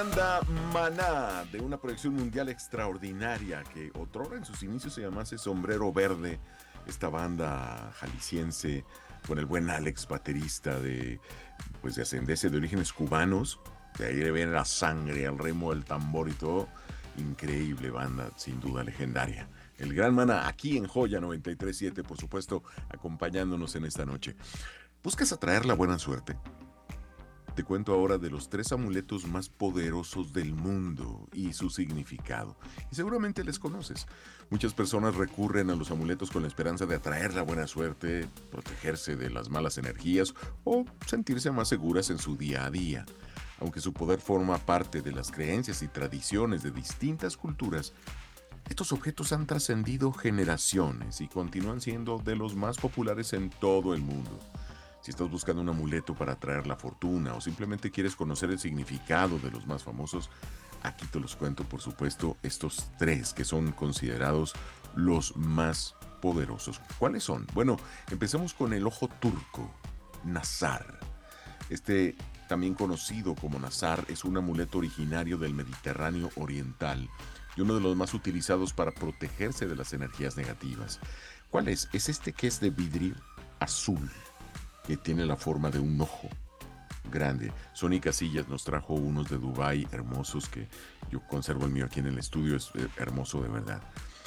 Banda Maná, de una proyección mundial extraordinaria que otrora en sus inicios se llamase Sombrero Verde, esta banda jalisciense con el buen Alex, baterista de ascendencia de orígenes cubanos, de ahí le viene la sangre, el ritmo del tambor y todo. Increíble banda, sin duda legendaria. El Gran Maná, aquí en Joya 93.7, por supuesto, acompañándonos en esta noche. ¿Buscas atraer la buena suerte? Te cuento ahora de los 3 amuletos más poderosos del mundo y su significado. Y seguramente les conoces. Muchas personas recurren a los amuletos con la esperanza de atraer la buena suerte, protegerse de las malas energías o sentirse más seguras en su día a día. Aunque su poder forma parte de las creencias y tradiciones de distintas culturas, estos objetos han trascendido generaciones y continúan siendo de los más populares en todo el mundo. Si estás buscando un amuleto para atraer la fortuna o simplemente quieres conocer el significado de los más famosos, aquí te los cuento, por supuesto, estos 3 que son considerados los más poderosos. ¿Cuáles son? Bueno, empecemos con el ojo turco, Nazar. Este, también conocido como Nazar, es un amuleto originario del Mediterráneo Oriental y uno de los más utilizados para protegerse de las energías negativas. ¿Cuál es? Es este que es de vidrio azul, que tiene la forma de un ojo grande. Sony Casillas nos trajo unos de Dubái hermosos que yo conservo el mío aquí en el estudio, es hermoso de verdad.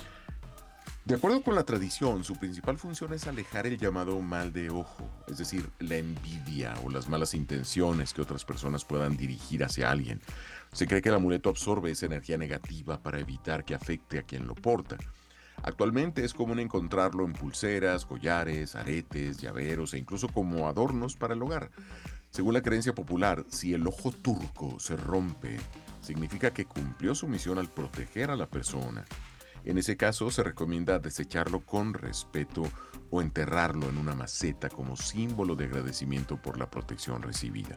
De acuerdo con la tradición, su principal función es alejar el llamado mal de ojo, es decir, la envidia o las malas intenciones que otras personas puedan dirigir hacia alguien. Se cree que el amuleto absorbe esa energía negativa para evitar que afecte a quien lo porta. Actualmente es común encontrarlo en pulseras, collares, aretes, llaveros e incluso como adornos para el hogar. Según la creencia popular, si el ojo turco se rompe, significa que cumplió su misión al proteger a la persona. En ese caso, se recomienda desecharlo con respeto o enterrarlo en una maceta como símbolo de agradecimiento por la protección recibida.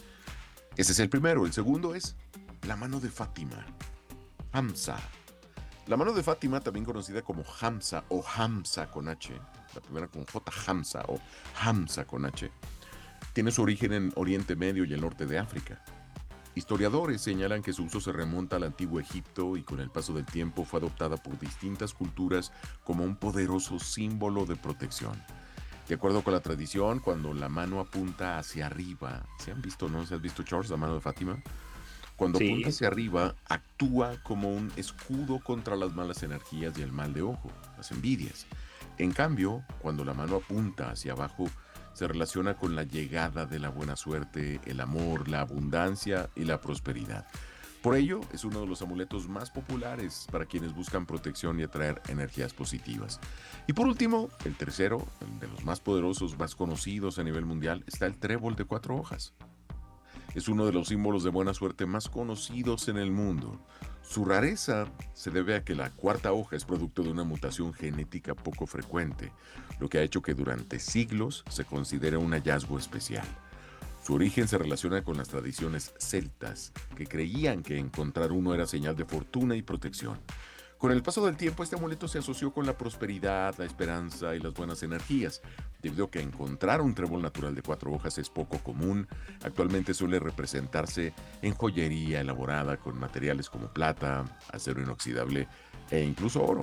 Ese es el primero. El segundo es la mano de Fátima, Hamza. La mano de Fátima, también conocida como Hamza o Hamza con H, la primera con J, Hamza o Hamza con H, tiene su origen en Oriente Medio y el norte de África. Historiadores señalan que su uso se remonta al antiguo Egipto y con el paso del tiempo fue adoptada por distintas culturas como un poderoso símbolo de protección. De acuerdo con la tradición, cuando la mano apunta hacia arriba, ¿se han visto, no? ¿Se has visto, Charles, la mano de Fátima? Cuando apunta Sí, hacia arriba, actúa como un escudo contra las malas energías y el mal de ojo, las envidias. En cambio, cuando la mano apunta hacia abajo, se relaciona con la llegada de la buena suerte, el amor, la abundancia y la prosperidad. Por ello, es uno de los amuletos más populares para quienes buscan protección y atraer energías positivas. Y por último, el tercero, el de los más poderosos, más conocidos a nivel mundial, está el trébol de 4 hojas. Es uno de los símbolos de buena suerte más conocidos en el mundo. Su rareza se debe a que la cuarta hoja es producto de una mutación genética poco frecuente, lo que ha hecho que durante siglos se considere un hallazgo especial. Su origen se relaciona con las tradiciones celtas, que creían que encontrar uno era señal de fortuna y protección. Con el paso del tiempo, este amuleto se asoció con la prosperidad, la esperanza y las buenas energías. Debido a que encontrar un trébol natural de 4 hojas es poco común, actualmente suele representarse en joyería elaborada con materiales como plata, acero inoxidable e incluso oro.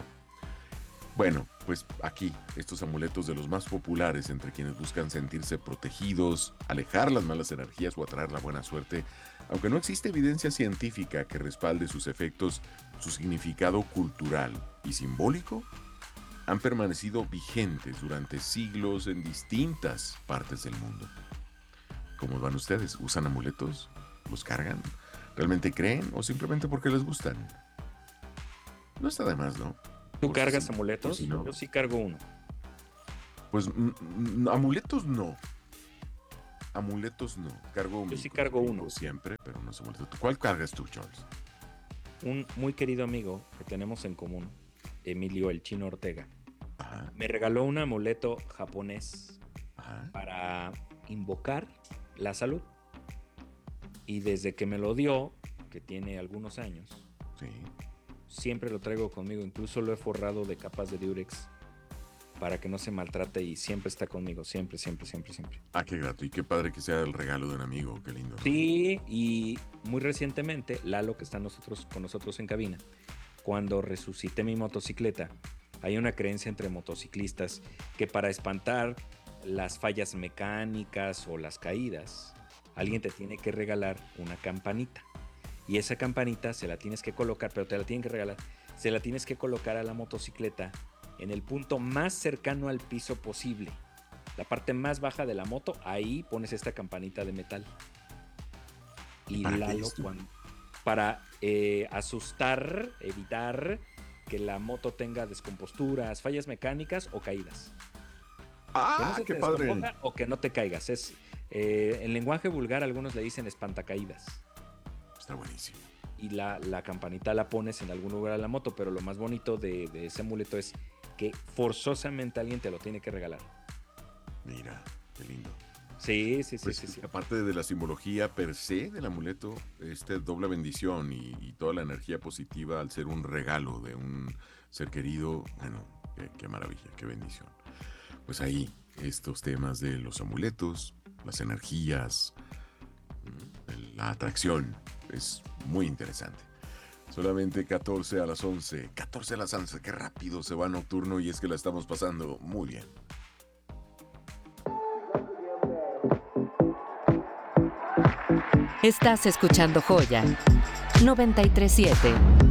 Bueno, pues aquí, estos amuletos de los más populares entre quienes buscan sentirse protegidos, alejar las malas energías o atraer la buena suerte, aunque no existe evidencia científica que respalde sus efectos, su significado cultural y simbólico han permanecido vigentes durante siglos en distintas partes del mundo. ¿Cómo van ustedes? ¿Usan amuletos? ¿Los cargan? ¿Realmente creen o simplemente porque les gustan? No está de más, ¿no? ¿tú Por si cargas sí, por si amuletos? no. Yo sí cargo uno. Pues amuletos no. Amuletos no. Cargo Yo mi sí cargo crucifijo uno. siempre, pero no es amuleto. ¿Cuál cargas tú, Charles? Un muy querido amigo que tenemos en común, Emilio el Chino Ortega, Ajá, me regaló un amuleto japonés ajá, para invocar la salud. Y desde que me lo dio, que tiene algunos años, sí. siempre lo traigo conmigo. Incluso lo he forrado de capas de Durex para que no se maltrate y siempre está conmigo, siempre, siempre, siempre, siempre. Ah, qué grato. Y qué padre que sea el regalo de un amigo. Qué lindo, ¿no? Sí, y muy recientemente, Lalo, que está con nosotros en cabina, cuando resucité mi motocicleta, hay una creencia entre motociclistas que para espantar las fallas mecánicas o las caídas, alguien te tiene que regalar una campanita. Y esa campanita se la tienes que colocar, pero te la tienen que regalar, se la tienes que colocar a la motocicleta en el punto más cercano al piso posible. La parte más baja de la moto, ahí pones esta campanita de metal. Y Lalo, para asustar, evitar que la moto tenga descomposturas, fallas mecánicas o caídas. ¡Ah, que no se qué te padre! descomponga o que no te caigas. En lenguaje vulgar algunos le dicen espantacaídas. Está buenísimo. Y la campanita la pones en algún lugar de la moto, pero lo más bonito de ese amuleto es que forzosamente alguien te lo tiene que regalar. Mira, qué lindo. Sí. Aparte de la simbología per se del amuleto, doble bendición y toda la energía positiva al ser un regalo de un ser querido, bueno, qué maravilla, qué bendición. Pues ahí, estos temas de los amuletos, las energías, la atracción, es muy interesante. Solamente 14 a las 11, 14 a las 11, qué rápido se va nocturno y es que la estamos pasando muy bien. Estás escuchando Joya 93.7.